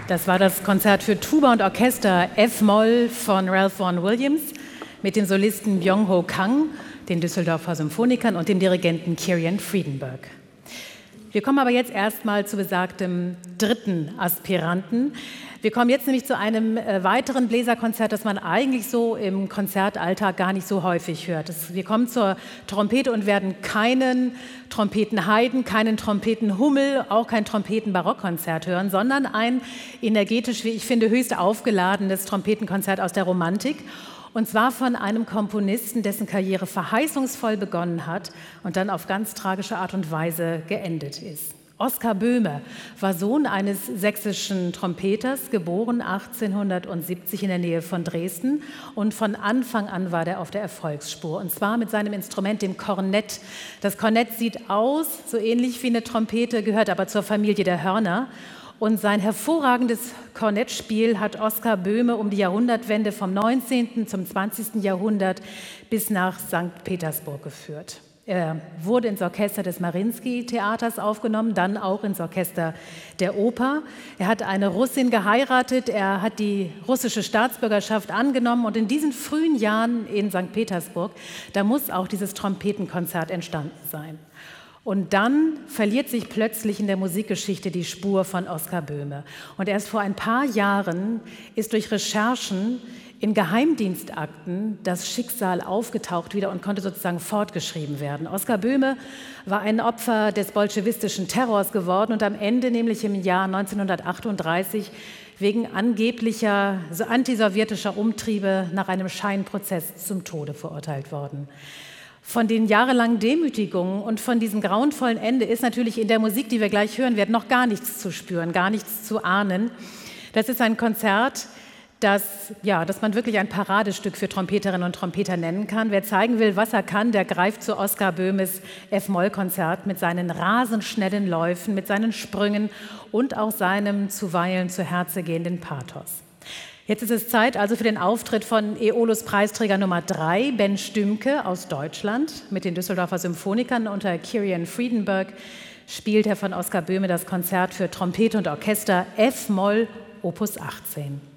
Das war das Konzert für Tuba und Orchester F-Moll von Ralph Vaughan Williams mit den Solisten Byung-Ho Kang, den Düsseldorfer Symphonikern und dem Dirigenten Kirian Friedenberg. Wir kommen aber jetzt erstmal zu besagtem dritten Aspiranten. Wir kommen jetzt nämlich zu einem weiteren Bläserkonzert, das man eigentlich so im Konzertalltag gar nicht so häufig hört. Wir kommen zur Trompete und werden keinen Trompetenheiden, keinen Trompetenhummel, auch kein Trompeten-Barockkonzert hören, sondern ein energetisch, wie ich finde, höchst aufgeladenes Trompetenkonzert aus der Romantik. Und zwar von einem Komponisten, dessen Karriere verheißungsvoll begonnen hat und dann auf ganz tragische Art und Weise geendet ist. Oskar Böhme war Sohn eines sächsischen Trompeters, geboren 1870 in der Nähe von Dresden. Und von Anfang an war er auf der Erfolgsspur, und zwar mit seinem Instrument, dem Kornett. Das Kornett sieht aus, so ähnlich wie eine Trompete, gehört aber zur Familie der Hörner. Und sein hervorragendes Kornettspiel hat Oskar Böhme um die Jahrhundertwende vom 19. zum 20. Jahrhundert bis nach St. Petersburg geführt. Er wurde ins Orchester des Mariinsky-Theaters aufgenommen, dann auch ins Orchester der Oper. Er hat eine Russin geheiratet, er hat die russische Staatsbürgerschaft angenommen, und in diesen frühen Jahren in St. Petersburg, da muss auch dieses Trompetenkonzert entstanden sein. Und dann verliert sich plötzlich in der Musikgeschichte die Spur von Oskar Böhme. Und erst vor ein paar Jahren ist durch Recherchen in Geheimdienstakten das Schicksal aufgetaucht wieder und konnte sozusagen fortgeschrieben werden. Oskar Böhme war ein Opfer des bolschewistischen Terrors geworden und am Ende, nämlich im Jahr 1938, wegen angeblicher antisowjetischer Umtriebe nach einem Scheinprozess zum Tode verurteilt worden. Von den jahrelangen Demütigungen und von diesem grauenvollen Ende ist natürlich in der Musik, die wir gleich hören werden, noch gar nichts zu spüren, gar nichts zu ahnen. Das ist ein Konzert, das man wirklich ein Paradestück für Trompeterinnen und Trompeter nennen kann. Wer zeigen will, was er kann, der greift zu Oskar Böhmes F-Moll-Konzert mit seinen rasend schnellen Läufen, mit seinen Sprüngen und auch seinem zuweilen zu Herze gehenden Pathos. Jetzt ist es Zeit also für den Auftritt von Aeolus-Preisträger Nummer 3, Ben Stümke aus Deutschland. Mit den Düsseldorfer Symphonikern unter Kirian Friedenberg spielt er von Oskar Böhme das Konzert für Trompete und Orchester F-Moll Opus 18.